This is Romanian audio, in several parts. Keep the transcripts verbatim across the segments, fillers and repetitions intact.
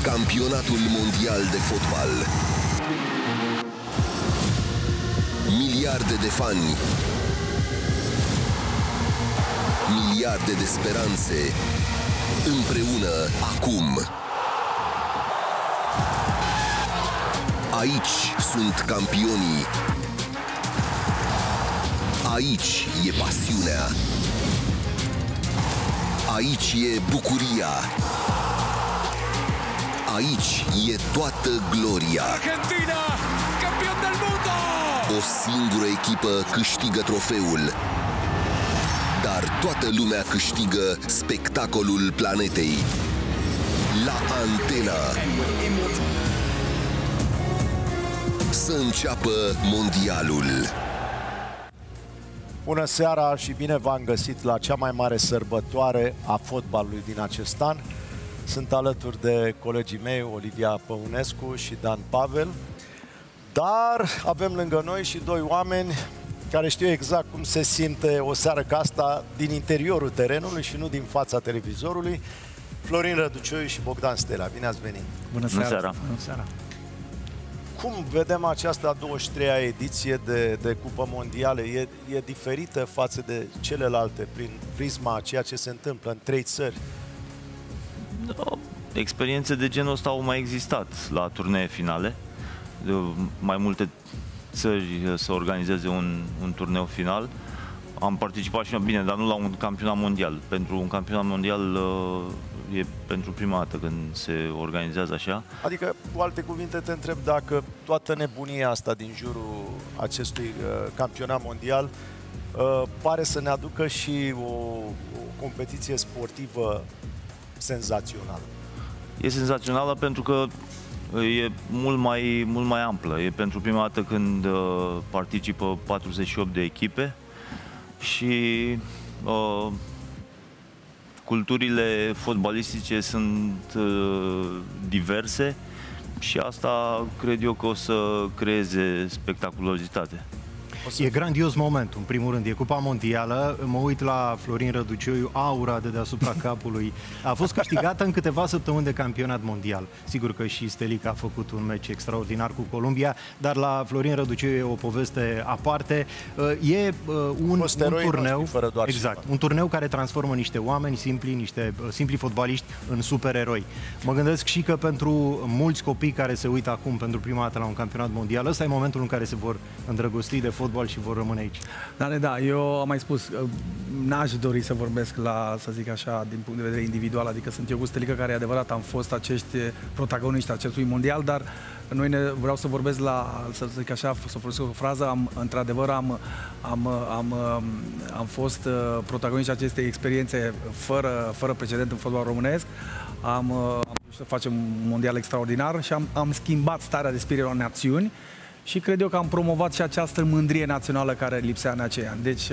Campionatul mondial de fotbal. Miliarde de fani, miliarde de speranțe, împreună acum. Aici sunt campionii. Aici e pasiunea. Aici e bucuria. Aici e toată gloria. Argentina, campion del mundo! O singură echipă câștigă trofeul, dar toată lumea câștigă spectacolul planetei. La Antena. Să înceapă mondialul. Bună seara și bine v-am găsit la cea mai mare sărbătoare a fotbalului din acest an. Sunt alături de colegii mei, Olivia Păunescu și Dan Pavel. Dar avem lângă noi și doi oameni care știu exact cum se simte o seară ca asta din interiorul terenului și nu din fața televizorului. Florin Răducioiu și Bogdan Stelea. Bine ați venit! Bună seara! Bună seara! Bună seara. Cum vedem această a douăzeci și treia ediție de, de Cupă Mondială? E, e diferită față de celelalte prin prisma a ceea ce se întâmplă în trei țări? Da, experiențe de genul ăsta au mai existat la turnee finale. De mai multe țări să organizeze un, un turneu final. Am participat și bine, dar nu la un campionat mondial. Pentru un campionat mondial e pentru prima dată când se organizează așa. Adică, cu alte cuvinte, te întreb dacă toată nebunia asta din jurul acestui uh, campionat mondial uh, pare să ne aducă și o, o competiție sportivă senzațională. E senzațională pentru că e mult mai, mult mai amplă. E pentru prima dată când uh, participă patruzeci și opt de echipe și uh, culturile fotbalistice sunt uh, diverse și asta cred eu că o să creeze spectaculozitate. E grandios momentul, în primul rând, e Cupa Mondială, mă uit la Florin Răducioiu, aura de deasupra capului, a fost câștigată în câteva săptămâni de campionat mondial. Sigur că și Stelica a făcut un meci extraordinar cu Columbia, dar la Florin Răducioiu e o poveste aparte. E un, un turneu, exact, un turneu care transformă niște oameni simpli, niște simpli fotbaliști în supereroi. Mă gândesc și că pentru mulți copii care se uită acum pentru prima dată la un campionat mondial, ăsta e momentul în care se vor îndrăgosti de fotbal și vor rămâne aici. Da, da, eu am mai spus, n-aș dori să vorbesc la, să zic așa, din punct de vedere individual, adică sunt eu cu Stelica, care adevărat am fost acești protagoniști acestui mondial, dar noi ne, vreau să vorbesc la, să zic așa, să folosesc o frază, am, într-adevăr am, am, am, am fost protagoniști acestei experiențe fără, fără precedent în fotbal românesc, am, am să facem un mondial extraordinar și am, am schimbat starea de spirit la națiuni. Și cred eu că am promovat și această mândrie națională care lipsea în acei ani. Deci,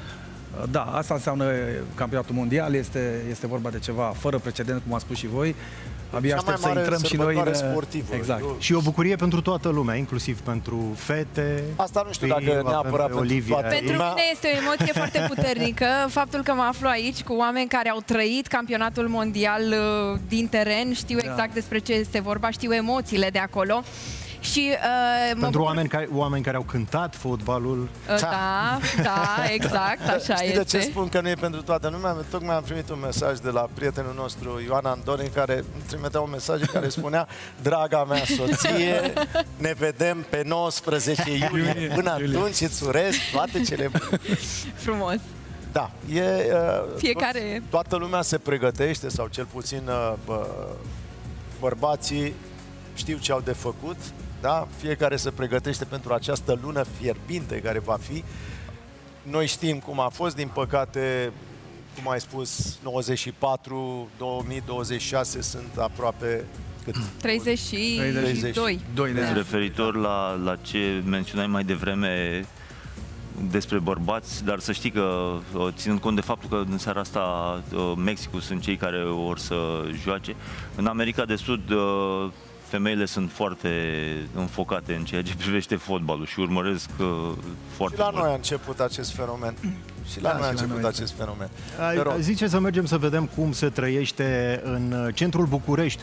da, asta înseamnă campionatul mondial, este, este vorba de ceva fără precedent, cum a spus și voi. Abia aștept să intrăm și noi în... sportivă. Exact. Eu... Și o bucurie pentru toată lumea, inclusiv pentru fete. Asta nu știu dacă neapărat pentru Olivia. Toată pentru mine este o emoție foarte puternică. Faptul că mă aflu aici cu oameni care au trăit campionatul mondial din teren, știu exact da. despre ce este vorba, știu emoțiile de acolo. Și, uh, pentru oameni care, oameni care au cântat fotbalul. Uh, da, da, exact, așa Știi este. de ce spun că nu e pentru toată lumea? Tocmai am primit un mesaj de la prietenul nostru Ioan Andoni, care îmi trimitea un mesaj care spunea: draga mea soție, ne vedem pe nouăsprezece iulie. Până atunci îți urez toate cele bune. Frumos. Da, e, uh, Fiecare... to- toată lumea se pregătește, sau cel puțin uh, bărbații știu ce au de făcut. Da? Fiecare se pregătește pentru această lună fierbinte care va fi. Noi știm cum a fost, din păcate, cum ai spus, nouăzeci și patru, două mii douăzeci și șase sunt aproape cât? treizeci și doi. Da. Referitor la, la ce menționai mai devreme despre bărbați, dar să știi că, ținând cont de faptul că în seara asta Mexicul sunt cei care vor să joace, în America de Sud femeile sunt foarte înfocate în ceea ce privește fotbalul și urmăresc uh, foarte mult. Și la mult. noi a început acest fenomen. Și la da, noi a și început noi. acest fenomen. Zice să mergem să vedem cum se trăiește în centrul București